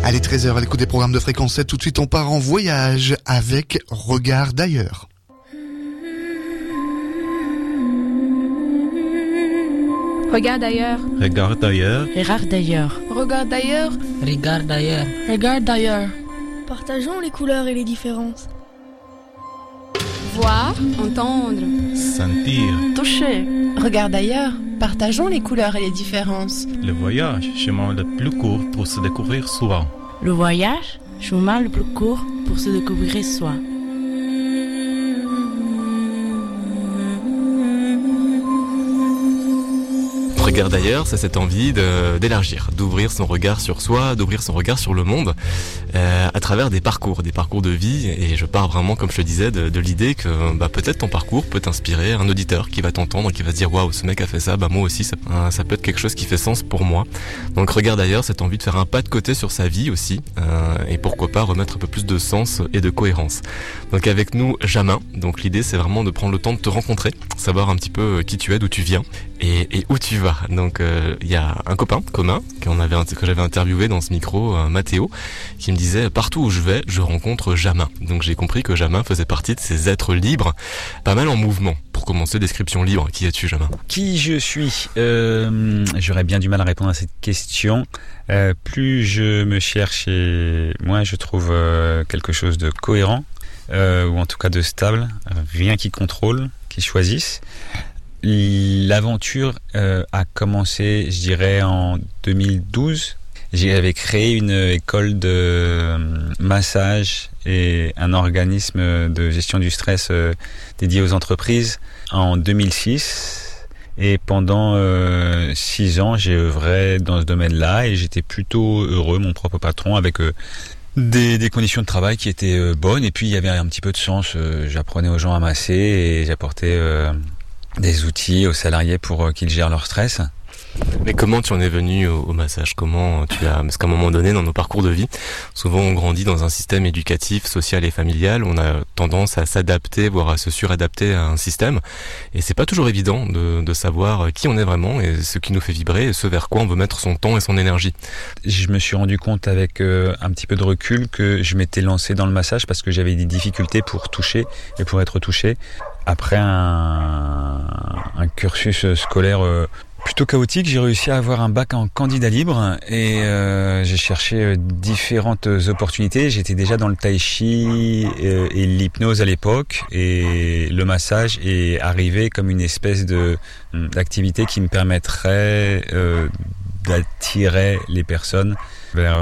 Allez, 13h à l'écoute des programmes de Fréquence 7. Tout de suite, on part en voyage avec Regard d'ailleurs. Regarde ailleurs. Regarde d'ailleurs. Regarde d'ailleurs. Regarde d'ailleurs. Regarde d'ailleurs. Regarde d'ailleurs. Partageons les couleurs et les différences. Voir, entendre, Sentir. Toucher. Regarde d'ailleurs. Partageons les couleurs et les différences. Le voyage, chemin le plus court pour se découvrir soi. Le voyage, chemin le plus court pour se découvrir soi. Regard d'ailleurs, c'est cette envie d'élargir, d'ouvrir son regard sur soi, d'ouvrir son regard sur le monde à travers des parcours de vie. Et je pars vraiment, comme je te disais, de l'idée que peut-être ton parcours peut t'inspirer un auditeur qui va t'entendre, qui va se dire waouh, ce mec a fait ça, moi aussi ça peut être quelque chose qui fait sens pour moi. Donc Regard d'ailleurs, cette envie de faire un pas de côté sur sa vie aussi, et pourquoi pas remettre un peu plus de sens et de cohérence. Donc avec nous, Jamin. Donc l'idée c'est vraiment de prendre le temps de te rencontrer, savoir un petit peu qui tu es, d'où tu viens et où tu vas. Donc il y a un copain commun que j'avais interviewé dans ce micro, Mathéo, qui me disait partout où je vais, je rencontre Jamin. Donc j'ai compris que Jamin faisait partie de ces êtres libres, pas mal en mouvement. Pour commencer, description libre. Qui es-tu, Jamin ? Qui je suis ? J'aurais bien du mal à répondre à cette question. Plus je me cherche et moins je trouve quelque chose de cohérent, ou en tout cas de stable, rien qui contrôle, qui choisisse. L'aventure a commencé, je dirais, en 2012. J'avais créé une école de massage et un organisme de gestion du stress dédié aux entreprises en 2006. Et pendant 6 ans, j'ai œuvré dans ce domaine-là et j'étais plutôt heureux, mon propre patron, avec des conditions de travail qui étaient bonnes. Et puis, il y avait un petit peu de sens. J'apprenais aux gens à masser et j'apportais des outils aux salariés pour qu'ils gèrent leur stress. Mais comment tu en es venu au massage ? Parce qu'à un moment donné, dans nos parcours de vie, souvent on grandit dans un système éducatif, social et familial. On a tendance à s'adapter, voire à se suradapter à un système. Et c'est pas toujours évident de savoir qui on est vraiment et ce qui nous fait vibrer et ce vers quoi on veut mettre son temps et son énergie. Je me suis rendu compte avec un petit peu de recul que je m'étais lancé dans le massage parce que j'avais des difficultés pour toucher et pour être touché. Après un cursus scolaire plutôt chaotique, j'ai réussi à avoir un bac en candidat libre et j'ai cherché différentes opportunités. J'étais déjà dans le tai chi et l'hypnose à l'époque et le massage est arrivé comme une espèce d'activité qui me permettrait d'attirer les personnes vers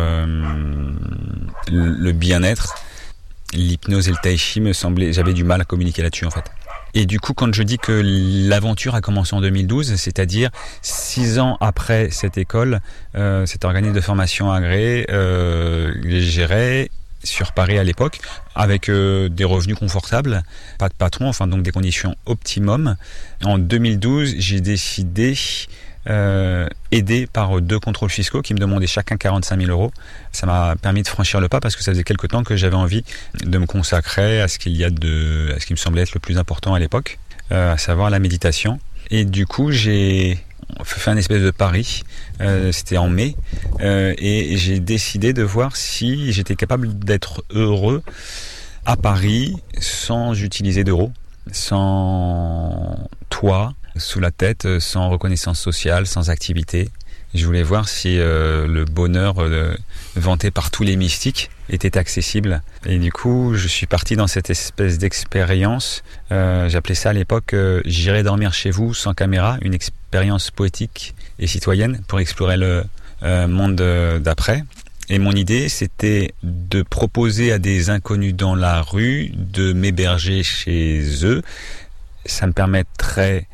le bien-être. L'hypnose et le tai chi j'avais du mal à communiquer là-dessus en fait. Et du coup, quand je dis que l'aventure a commencé en 2012, c'est-à-dire 6 ans après cette école, cet organisme de formation agréé, je gérais sur Paris à l'époque, avec des revenus confortables, pas de patron, enfin donc des conditions optimum. En 2012, j'ai décidé, aidé par 2 contrôles fiscaux qui me demandaient chacun 45 000 €. Ça m'a permis de franchir le pas parce que ça faisait quelque temps que j'avais envie de me consacrer à ce qui me semblait être le plus important à l'époque, à savoir la méditation. Et du coup, j'ai fait un espèce de pari, c'était en mai, et j'ai décidé de voir si j'étais capable d'être heureux à Paris sans utiliser d'euros, sans toit sous la tête, sans reconnaissance sociale, sans activité. Je voulais voir si le bonheur vanté par tous les mystiques était accessible. Et du coup, je suis parti dans cette espèce d'expérience. J'appelais ça à l'époque « J'irai dormir chez vous sans caméra », une expérience poétique et citoyenne pour explorer le monde d'après. Et mon idée, c'était de proposer à des inconnus dans la rue de m'héberger chez eux. Ça me permettrait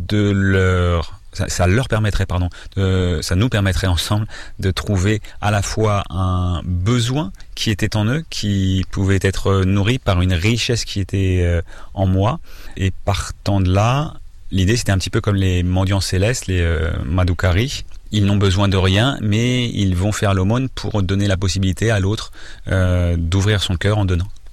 ça nous permettrait ensemble de trouver à la fois un besoin qui était en eux, qui pouvait être nourri par une richesse qui était en moi. Et partant de là, l'idée c'était un petit peu comme les mendiants célestes, les Madhukari. Ils n'ont besoin de rien, mais ils vont faire l'aumône pour donner la possibilité à l'autre d'ouvrir son cœur en donnant.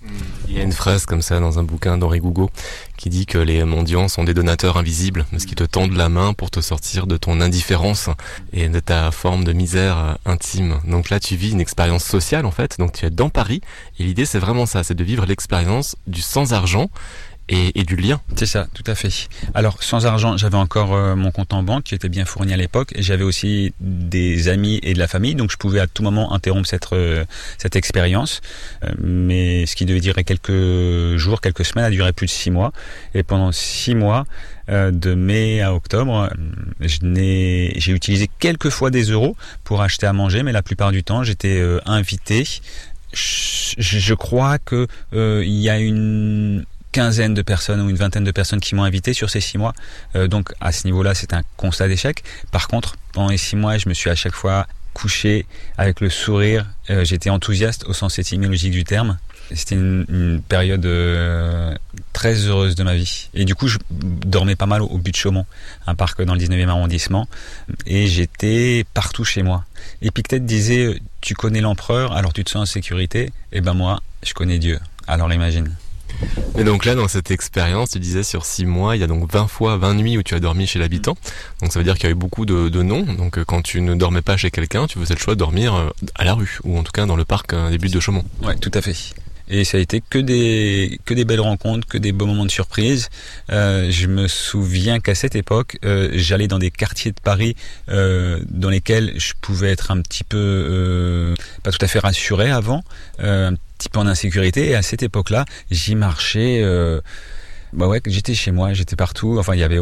Il y a une phrase comme ça dans un bouquin d'Henri Gougaud qui dit que les mendiants sont des donateurs invisibles parce qu'ils te tendent la main pour te sortir de ton indifférence et de ta forme de misère intime. Donc là, tu vis une expérience sociale en fait. Donc tu es dans Paris et l'idée c'est vraiment ça, c'est de vivre l'expérience du sans argent et du lien. C'est ça, tout à fait. Alors, sans argent, j'avais encore mon compte en banque qui était bien fourni à l'époque. Et j'avais aussi des amis et de la famille, donc je pouvais à tout moment interrompre cette expérience. Mais ce qui devait durer quelques jours, quelques semaines, a duré plus de 6 mois. Et pendant 6 mois, de mai à octobre, j'ai utilisé quelques fois des euros pour acheter à manger, mais la plupart du temps, j'étais invité. Je crois que il y a une quinzaine de personnes ou une vingtaine de personnes qui m'ont invité sur ces 6 mois. Donc à ce niveau-là, c'est un constat d'échec. Par contre, pendant les 6 mois, je me suis à chaque fois couché avec le sourire. J'étais enthousiaste au sens étymologique du terme. C'était une période très heureuse de ma vie. Et du coup, je dormais pas mal au But de Chaumont, un parc dans le 19e arrondissement. Et j'étais partout chez moi. Épictète disait, tu connais l'empereur, alors tu te sens en sécurité. Et ben moi, je connais Dieu. Alors imagine. Et donc là, dans cette expérience, tu disais sur 6 mois, il y a donc 20 fois 20 nuits où tu as dormi chez l'habitant. Donc ça veut dire qu'il y a eu beaucoup de non. Donc quand tu ne dormais pas chez quelqu'un, tu faisais le choix de dormir à la rue, ou en tout cas dans le parc des Buttes de Chaumont. Ouais, tout à fait. Et ça a été que des belles rencontres, que des beaux moments de surprise. Je me souviens qu'à cette époque, j'allais dans des quartiers de Paris dans lesquels je pouvais être un petit peu pas tout à fait rassuré avant, un petit peu en insécurité. Et à cette époque-là, j'y marchais. J'étais chez moi, j'étais partout. Enfin, il y avait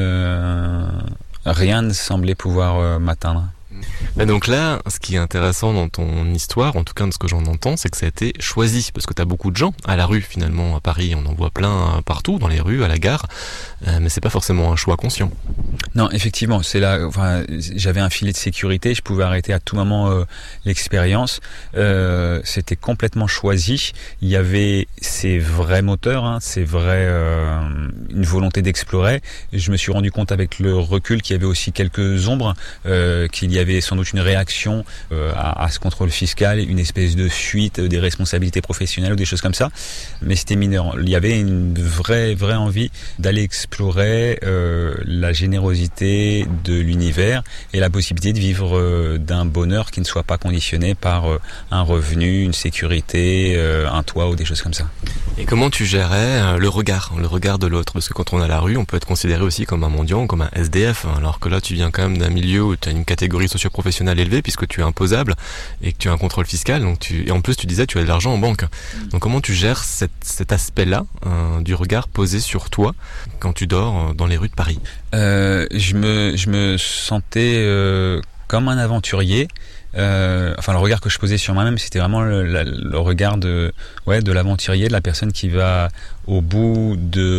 rien ne semblait pouvoir m'atteindre. Mais donc là, ce qui est intéressant dans ton histoire, en tout cas de ce que j'en entends, c'est que ça a été choisi, parce que t'as beaucoup de gens à la rue finalement, à Paris, on en voit plein partout, dans les rues, à la gare, mais c'est pas forcément un choix conscient. Non, effectivement, c'est là. Enfin, j'avais un filet de sécurité, je pouvais arrêter à tout moment l'expérience. C'était complètement choisi. Il y avait ces vrais moteurs, ces vrais une volonté d'explorer. Je me suis rendu compte avec le recul qu'il y avait aussi quelques ombres, qu'il y avait sans doute une réaction à ce contrôle fiscal, une espèce de fuite des responsabilités professionnelles ou des choses comme ça. Mais c'était mineur. Il y avait une vraie envie d'aller explorer la générosité de l'univers et la possibilité de vivre d'un bonheur qui ne soit pas conditionné par un revenu, une sécurité, un toit ou des choses comme ça. Et comment tu gérais le regard de l'autre? Parce que quand on est à la rue, on peut être considéré aussi comme un mendiant, comme un SDF, alors que là tu viens quand même d'un milieu où tu as une catégorie socio-professionnelle élevée puisque tu es imposable et que tu as un contrôle fiscal, et en plus tu disais tu as de l'argent en banque. Donc comment tu gères cet aspect-là du regard posé sur toi quand tu dors dans les rues de Paris? Je me sentais comme un aventurier. Le regard que je posais sur moi-même, c'était vraiment le regard de l'aventurier, de la personne qui va au bout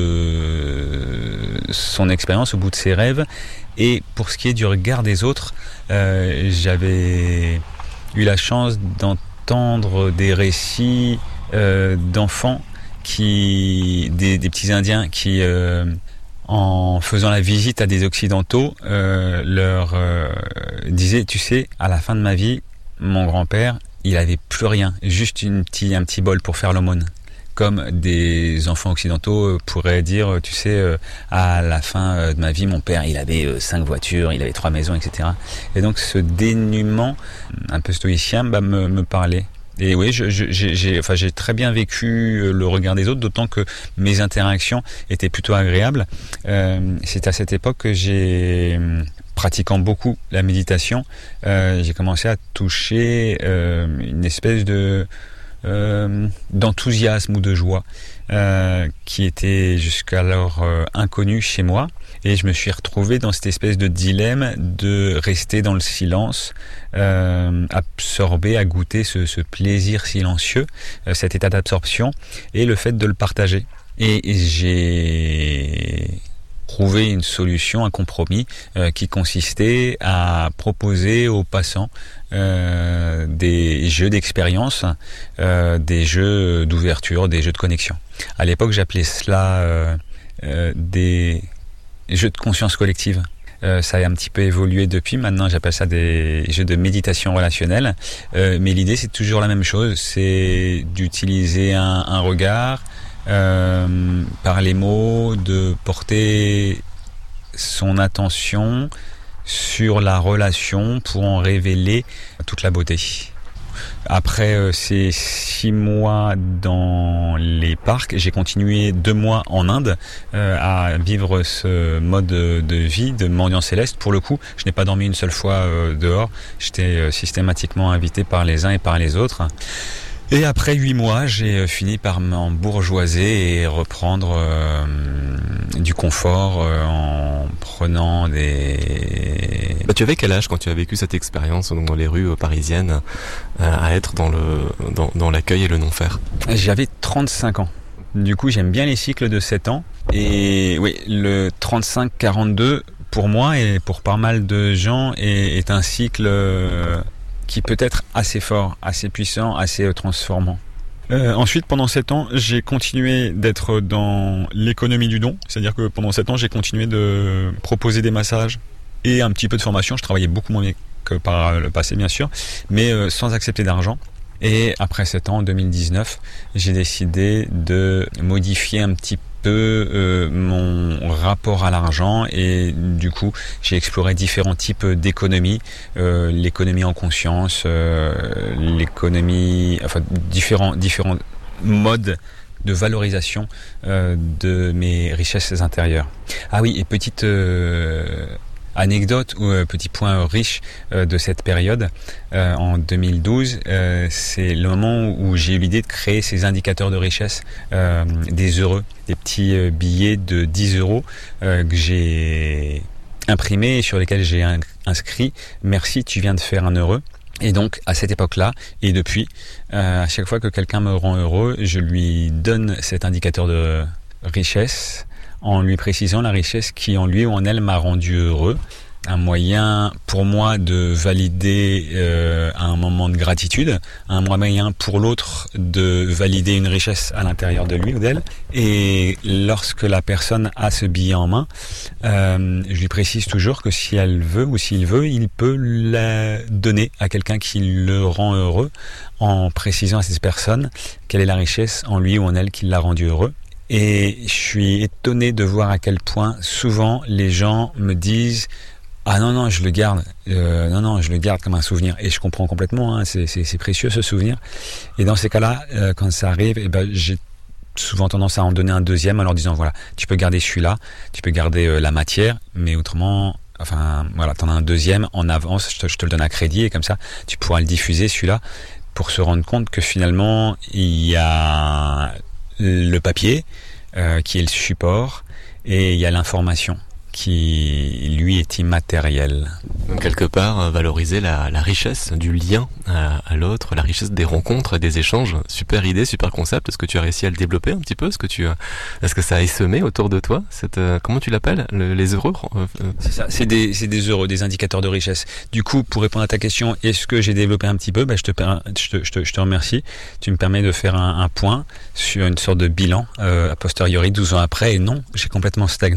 de son expérience, au bout de ses rêves. Et pour ce qui est du regard des autres, j'avais eu la chance d'entendre des récits d'enfants des petits Indiens qui en faisant la visite à des Occidentaux, leur disait, tu sais, à la fin de ma vie, mon grand-père, il avait plus rien, juste un petit bol pour faire l'aumône. Comme des enfants occidentaux pourraient dire, tu sais, à la fin de ma vie, mon père, il avait 5 voitures, il avait 3 maisons, etc. Et donc ce dénuement un peu stoïcien me parlait. Et oui, j'ai très bien vécu le regard des autres, d'autant que mes interactions étaient plutôt agréables. C'est à cette époque que pratiquant beaucoup la méditation, j'ai commencé à toucher une espèce d'enthousiasme ou de joie qui était jusqu'alors inconnu chez moi. Et je me suis retrouvé dans cette espèce de dilemme de rester dans le silence, absorber, à goûter ce plaisir silencieux, cet état d'absorption, et le fait de le partager. Et j'ai trouvé une solution, un compromis qui consistait à proposer aux passants des jeux d'expérience, des jeux d'ouverture, des jeux de connexion. À l'époque, j'appelais cela des jeux de conscience collective. Ça a un petit peu évolué depuis. Maintenant, j'appelle ça des jeux de méditation relationnelle. Mais l'idée, c'est toujours la même chose. C'est d'utiliser un regard par les mots, de porter son attention sur la relation pour en révéler toute la beauté. Après ces 6 mois dans les parcs, j'ai continué 2 mois en Inde à vivre ce mode de vie de mendiant céleste. Pour le coup, je n'ai pas dormi une seule fois dehors. J'étais systématiquement invité par les uns et par les autres. Et après 8 mois, j'ai fini par m'embourgeoiser et reprendre du confort en prenant des... Tu avais quel âge quand tu as vécu cette expérience donc dans les rues parisiennes à être dans l'accueil et le non-faire? J'avais 35 ans. Du coup, j'aime bien les cycles de 7 ans. Et oui, le 35-42, pour moi et pour pas mal de gens, est un cycle... qui peut être assez fort, assez puissant, assez transformant. Ensuite, pendant 7 ans, j'ai continué d'être dans l'économie du don. C'est-à-dire que pendant 7 ans, j'ai continué de proposer des massages et un petit peu de formation. Je travaillais beaucoup moins que par le passé, bien sûr, mais sans accepter d'argent. Et après 7 ans, en 2019, j'ai décidé de modifier un petit peu mon rapport à l'argent et du coup j'ai exploré différents types d'économies, l'économie en conscience, l'économie, enfin différents modes de valorisation de mes richesses intérieures. Ah oui, et petite anecdote ou petit point riche de cette période, en 2012, c'est le moment où j'ai eu l'idée de créer ces indicateurs de richesse, des heureux, des petits billets de 10 euros que j'ai imprimés et sur lesquels j'ai inscrit « Merci, tu viens de faire un heureux ». Et donc, à cette époque-là, et depuis, à chaque fois que quelqu'un me rend heureux, je lui donne cet indicateur de richesse en lui précisant la richesse qui en lui ou en elle m'a rendu heureux. Un moyen pour moi de valider un moment de gratitude, un moyen pour l'autre de valider une richesse à l'intérieur de lui ou d'elle. Et lorsque la personne a ce billet en main, je lui précise toujours que si elle veut ou s'il veut, il peut la donner à quelqu'un qui le rend heureux, en précisant à cette personne quelle est la richesse en lui ou en elle qui l'a rendu heureux. Et je suis étonné de voir à quel point souvent les gens me disent « Ah non, je le garde, je le garde comme un souvenir. » Et je comprends complètement, hein, c'est précieux ce souvenir. Et dans ces cas-là, quand ça arrive, j'ai souvent tendance à en donner un deuxième en leur disant « Voilà, tu peux garder celui-là, tu peux garder la matière, mais autrement... » Enfin, voilà, t'en as un deuxième en avance, je te le donne à crédit et comme ça, tu pourras le diffuser celui-là pour se rendre compte que finalement, il y a le papier qui est le support et il y a l'information qui lui est immatériel. Donc quelque part, valoriser la richesse du lien à l'autre, la richesse des rencontres, des échanges. Super idée, super concept. Est-ce que tu as réussi à le développer un petit peu? Est-ce que ça a essaimé autour de toi comment tu l'appelles, les heureux? C'est ça, c'est des heureux, des indicateurs de richesse. Du coup, pour répondre à ta question, est-ce que j'ai développé un petit peu? Je te remercie. Tu me permets de faire un point sur une sorte de bilan a posteriori 12 ans après. Et non, j'ai complètement stagné.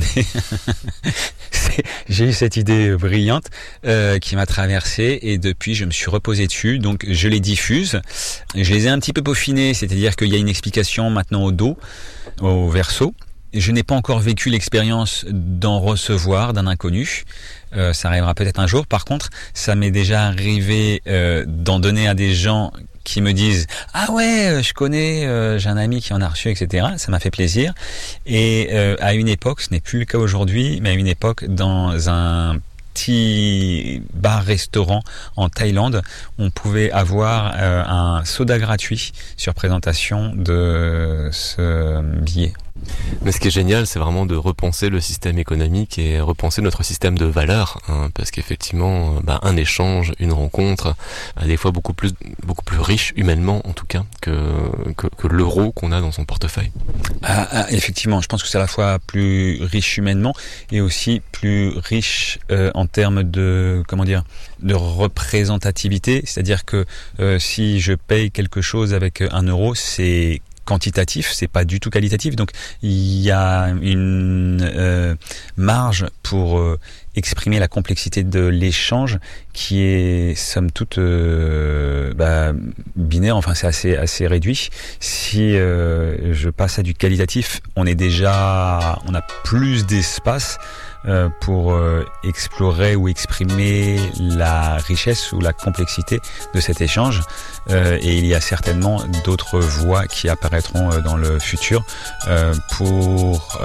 J'ai eu cette idée brillante qui m'a traversé et depuis je me suis reposé dessus, donc je les diffuse. Je les ai un petit peu peaufinés, c'est-à-dire qu'il y a une explication maintenant au dos, au verso. Je n'ai pas encore vécu l'expérience d'en recevoir d'un inconnu. Ça arrivera peut-être un jour. Par contre, ça m'est déjà arrivé d'en donner à des gens qui me disent « Ah ouais, je connais, j'ai un ami qui en a reçu, etc. » Ça m'a fait plaisir. Et à une époque, ce n'est plus le cas aujourd'hui, mais à une époque, dans un petit bar-restaurant en Thaïlande, on pouvait avoir un soda gratuit sur présentation de ce billet. Mais ce qui est génial, c'est vraiment de repenser le système économique et repenser notre système de valeurs, hein, parce qu'effectivement, un échange, une rencontre, des fois beaucoup plus riche humainement, en tout cas, que l'euro qu'on a dans son portefeuille. Effectivement, je pense que c'est à la fois plus riche humainement et aussi plus riche en termes de de représentativité, c'est-à-dire que si je paye quelque chose avec 1 euro, c'est quantitatif, c'est pas du tout qualitatif, donc il y a une marge pour exprimer la complexité de l'échange qui est somme toute binaire, enfin c'est assez réduit. Si je passe à du qualitatif, on a plus d'espace pour explorer ou exprimer la richesse ou la complexité de cet échange, et il y a certainement d'autres voies qui apparaîtront dans le futur pour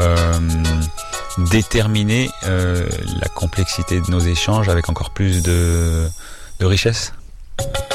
déterminer la complexité de nos échanges avec encore plus de richesse.